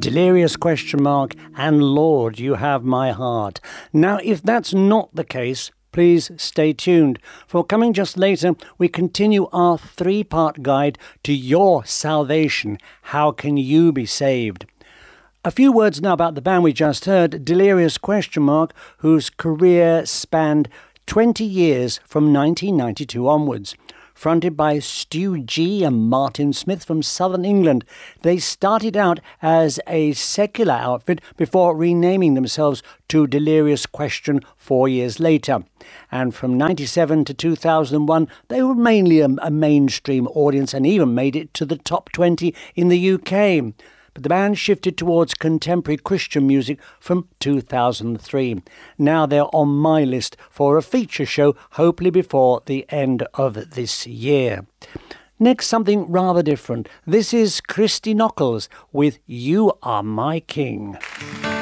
Delirious ? And Lord, You Have My Heart. Now, if that's not the case, please stay tuned, for coming just later, we continue our three-part guide to your salvation. How can you be saved? A few words now about the band we just heard, Delirious ? Whose career spanned 20 years from 1992 onwards. Fronted by Stu G and Martin Smith from southern England, they started out as a secular outfit before renaming themselves to Delirious ? 4 years later. And from 97 to 2001, they were mainly a mainstream audience and even made it to the top 20 in the UK. But the band shifted towards contemporary Christian music from 2003. Now they're on my list for a feature show, hopefully before the end of this year. Next, something rather different. This is Christy Nockels with You Are My King.